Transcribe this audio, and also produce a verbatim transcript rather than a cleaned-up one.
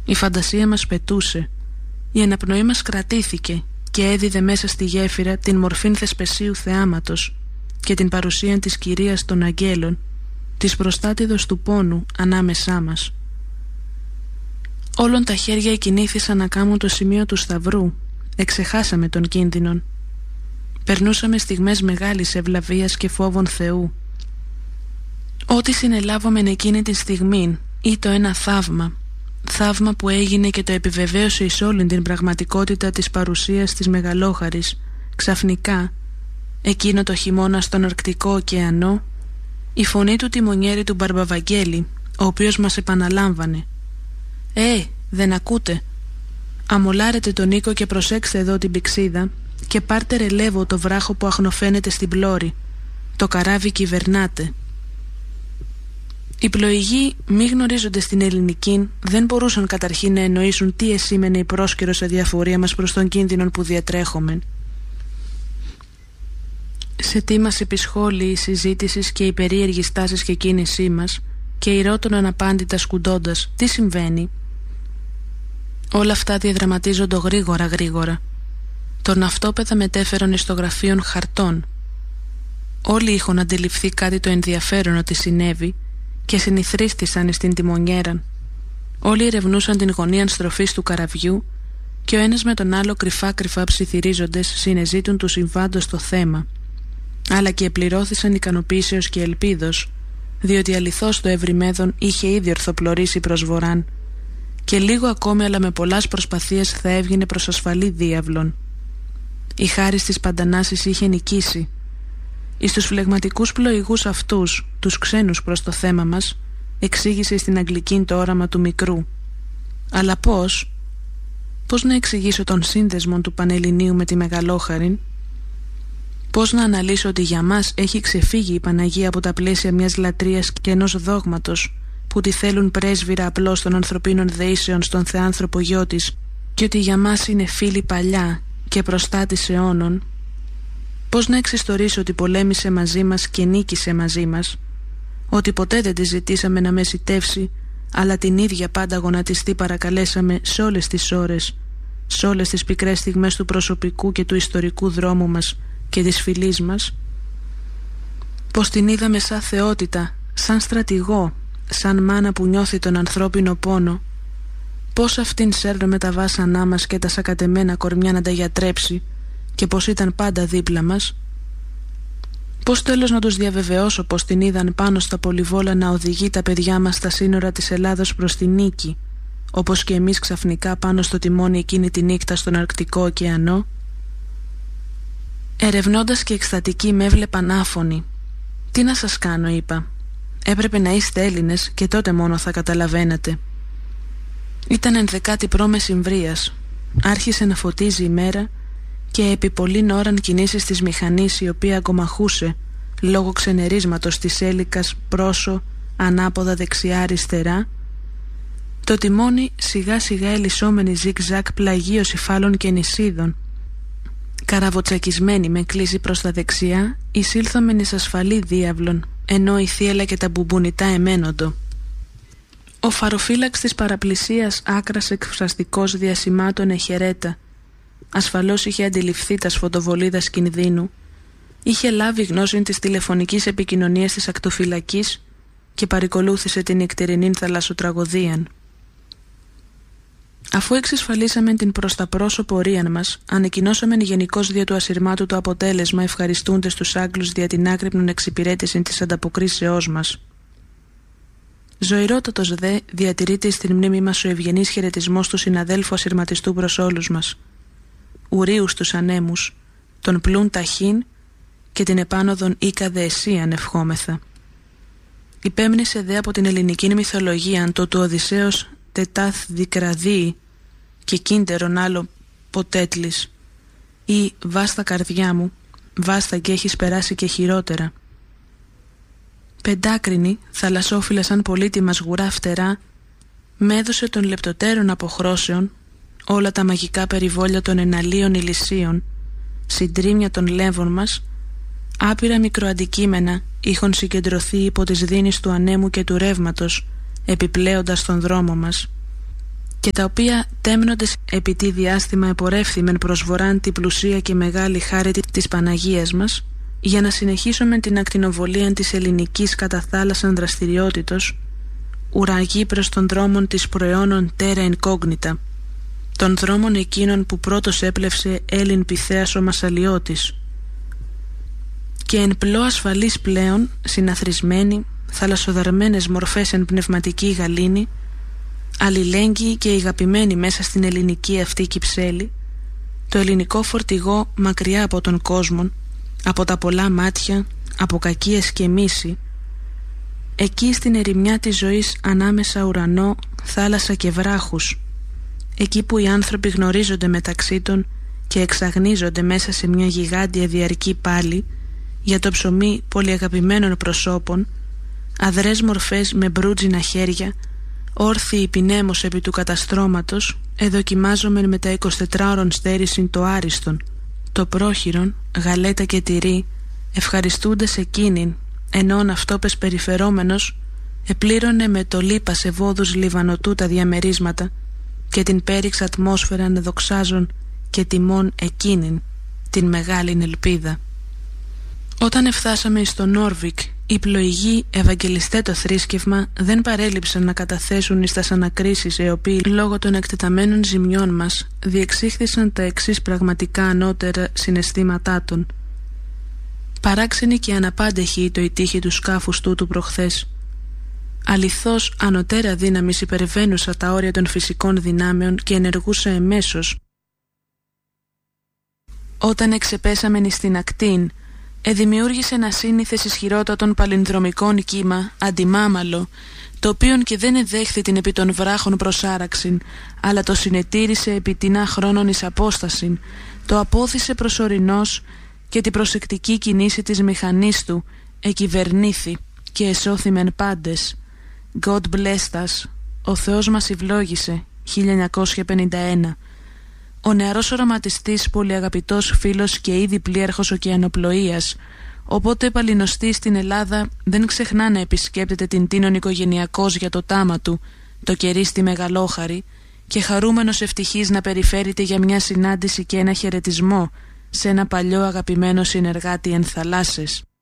Η φαντασία μας πετούσε. Η αναπνοή μας κρατήθηκε και έδιδε μέσα στη γέφυρα την μορφήν θεσπεσίου θεάματος και την παρουσία της κυρίας των αγγέλων, της προστάτηδος του πόνου ανάμεσά μας. Όλων τα χέρια εκινήθησαν να κάμουν το σημείο του σταυρού. Εξεχάσαμε τον κίνδυνον. Περνούσαμε στιγμές μεγάλης ευλαβίας και φόβων Θεού. Ό,τι συνελάβομεν εκείνη τη στιγμή ή το ένα θαύμα, θαύμα που έγινε και το επιβεβαίωσε εις όλην την πραγματικότητα της παρουσίας της Μεγαλόχαρης, ξαφνικά, εκείνο το χειμώνα στον Αρκτικό ωκεανό, η φωνή του τιμονιέρη του Μπαρμπαβαγγέλη, ο οποίος μας επαναλάμβανε: «Ε, δεν ακούτε? Αμολάρετε τον Νίκο και προσέξτε εδώ την πηξίδα και πάρτε ρελεύω το βράχο που αχνοφαίνεται στην πλώρη. Το καράβι κυβερνάται». Οι πλοηγοί, μη γνωρίζοντες την ελληνική, δεν μπορούσαν καταρχήν να εννοήσουν τι εσήμενε η πρόσκαιρος αδιαφορία μας προς τον κίνδυνο που διατρέχομεν. Σε τι μας επισχόλη η συζήτηση και η περίεργη στάση και κίνησή μας, και η ρώτων αναπάντητα σκουντώντας τι συμβαίνει. Όλα αυτά διαδραματίζονται γρήγορα γρήγορα. Τον αυτόπεδα μετέφερον εις το γραφείον χαρτών. Όλοι είχαν αντιληφθεί κάτι το ενδιαφέρον ότι συνέβη και συνηθρίστησαν στην τιμονιέρα. Όλοι ερευνούσαν την γωνία στροφής του καραβιού και ο ένας με τον άλλο κρυφά κρυφά ψιθυρίζοντες συνεζήτουν του συμβάντος το θέμα, αλλά και επληρώθησαν ικανοποίησεως και ελπίδος, διότι αληθώς το ευρυμέδον είχε ήδη ορθοπλωρήσει προς βοράν και λίγο ακόμη, αλλά με πολλάς προσπαθίες, θα έβγαινε προς ασφαλή διάβλων. Η χάρις της Παντανάσης είχε νικήσει. Εις τους φλεγματικούς πλοηγούς αυτούς, τους ξένους προς το θέμα μας, εξήγησε στην Αγγλική το όραμα του μικρού. Αλλά πώς, πώς να εξηγήσω τον σύνδεσμο του Πανελληνίου με τη Μεγαλόχαρη? Πώς να αναλύσω ότι για μας έχει ξεφύγει η Παναγία από τα πλαίσια μιας λατρείας και ενός δόγματος που τη θέλουν πρέσβυρα απλώς των ανθρωπίνων δεήσεων στον θεάνθρωπο γιο της, και ότι για μας είναι φίλη παλιά και προστάτης αιώνων? Πώς να εξιστορήσω ότι πολέμησε μαζί μας και νίκησε μαζί μας, ότι ποτέ δεν τη ζητήσαμε να μεσητεύσει, αλλά την ίδια πάντα γονατιστή παρακαλέσαμε σε όλες τις ώρες, σε όλες τις πικρές στιγμές του προσωπικού και του ιστορικού δρόμου μας και της φυλής μας? Πως την είδαμε σαν θεότητα, σαν στρατηγό, σαν μάνα που νιώθει τον ανθρώπινο πόνο? Πως αυτήν σέρνουμε τα βάσανά μας και τα σακατεμένα κορμιά να τα γιατρέψει, και πως ήταν πάντα δίπλα μας? Πώς τέλος να τους διαβεβαιώσω πως την είδαν πάνω στα πολυβόλα να οδηγεί τα παιδιά μας στα σύνορα της Ελλάδος προς τη νίκη, όπως και εμείς ξαφνικά πάνω στο τιμόνι εκείνη τη νύχτα στον Αρκτικό ωκεανό? Ερευνώντας και εκστατικοί με έβλεπαν άφωνοι. «Τι να σας κάνω», είπα. «Έπρεπε να είστε Έλληνες και τότε μόνο θα καταλαβαίνετε». Ήταν ενδεκάτη προ Μεσημβρίας. Άρχισε να φωτίζει η μέρα και επί πολλήν ώραν κινήσεις της μηχανής, η οποία αγκομαχούσε λόγω ξενερίσματος της έλικας πρόσω ανάποδα δεξιά-αριστερά, το τιμόνι σιγά σιγά ελισσόμενη ζιγ-ζακ πλαγίωση φάλων και νησίδων, καραβοτσακισμένη με κλίση προς τα δεξιά, εισήλθομεν εις ασφαλή διάβλων, ενώ η θύελα και τα μπουμπονιτά εμένοντο. Ο φαροφύλαξ της παραπλησίας, άκρας εκφραστικός διασημάτων εχαιρέτα, ασφαλώς είχε αντιληφθεί τα σφωτοβολίδας κινδύνου, είχε λάβει γνώση της τηλεφωνικής επικοινωνίας της ακτοφυλακής και παρικολούθησε την νυχτερινήν θαλασσοτραγωδίαν. Αφού εξασφαλίσαμε την προς τα πρόσω πορείαν μας, ανακοινώσαμε γενικώς δια του ασυρμάτου το αποτέλεσμα, ευχαριστούντες τους Άγγλους δια την άκρυπνον εξυπηρέτηση της ανταποκρίσεώς μας. Ζωηρότατος δε διατηρείται στην μνήμη μας ο ευγενής χαιρετισμός του συναδέλφου ασυρματιστού προς όλους μας. Ουρίους τους ανέμους, τον πλούν ταχύν και την επάνωδον οίκα δε εσίαν ευχόμεθα. Υπέμνησε δε από την ελληνική μυθολογία το του Οδυσσέως τετάθ δικραδί και κίντερον άλλο ποτέτλης, ή βάστα καρδιά μου, βάστα και έχεις περάσει και χειρότερα. Πεντάκρινη, θαλασσόφυλλα σαν πολύτιμα σγουρά φτερά, με έδωσε των λεπτοτέρων αποχρώσεων όλα τα μαγικά περιβόλια των εναλίων ηλισίων, συντρίμια των λέμβων μας, άπειρα μικροαντικείμενα είχον συγκεντρωθεί υπό τις δίνεις του ανέμου και του ρεύματος, επιπλέοντας τον δρόμο μας. και τα οποία τέμνοντες επί τι διάστημα επορεύθημεν προς βοράν την πλουσία και μεγάλη χάρη της Παναγίας μας, για να συνεχίσουμε την ακτινοβολία της ελληνικής κατά θάλασσαν δραστηριότητος, ουραγή προς των δρόμων της προαιώνων terra incognita, των δρόμων εκείνων που πρώτος έπλευσε Έλλην Πυθέας ο Μασσαλιώτης, και εν πλώ ασφαλής πλέον, συναθρισμένοι, θαλασσοδαρμένες μορφές εν πνευματική γαλήνη, αλληλέγγυοι και ηγαπημένοι μέσα στην ελληνική αυτή κυψέλη, το ελληνικό φορτηγό μακριά από τον κόσμο, από τα πολλά μάτια, από κακίες και μίση, εκεί στην ερημιά της ζωής ανάμεσα ουρανό, θάλασσα και βράχους, εκεί που οι άνθρωποι γνωρίζονται μεταξύ των και εξαγνίζονται μέσα σε μια γιγάντια διαρκή πάλη για το ψωμί πολυαγαπημένων προσώπων, αδρές μορφές με μπρούτζινα χέρια, όρθιοι πινέμος επί του καταστρώματος, εδοκιμάζομεν με τα εικοσιτετράωρον στέρησιν το άριστον, το πρόχειρον, γαλέτα και τυρί, ευχαριστούνται εκείνην, ενών αυτόπες περιφερόμενος, επλήρωνε με το λίπα σε βόδους λιβανοτού τα διαμερίσματα και την πέριξ ατμόσφαιρα δοξάζων και τιμών εκείνην, την μεγάλην ελπίδα. Όταν εφτάσαμε στο Νόρβικ, οι πλοηγοί ευαγγελιστέ το θρήσκευμα δεν παρέλειψαν να καταθέσουν εις τας ανακρίσεις οι οποίοι λόγω των εκτεταμένων ζημιών μας διεξήχθησαν τα εξής πραγματικά ανώτερα συναισθήματά των. Παράξενη και αναπάντεχη το η τύχη του σκάφους τούτου προχθές. Αληθώς ανωτέρα δύναμης υπερβαίνουσα τα όρια των φυσικών δυνάμεων και ενεργούσα εμέσως. Όταν εξεπέσαμεν εις την ακτήν, εδημιούργησε ένα σύνηθες ισχυρότατον παλινδρομικών κύμα, αντιμάμαλο, το οποίον και δεν εδέχθη την επί των βράχων προσάραξην, αλλά το συνετήρησε επί τινά χρόνων εις απόστασιν, το απόθυσε προσωρινός και την προσεκτική κινήση της μηχανής του εκυβερνήθη και εσώθημεν πάντες. God bless us, ο Θεός μας ευλόγησε, χίλια εννιακόσια πενήντα ένα. Ο νεαρός οραματιστής, πολυαγαπητός φίλος και ήδη πλοίαρχος ωκεανοπλοείας, οπότε παλινοστής στην Ελλάδα δεν ξεχνά να επισκέπτεται την τίνον οικογενειακός για το τάμα του, το κερί στη Μεγαλόχαρη, και χαρούμενος ευτυχής να περιφέρεται για μια συνάντηση και ένα χαιρετισμό σε ένα παλιό αγαπημένο συνεργάτη εν θαλάσσες.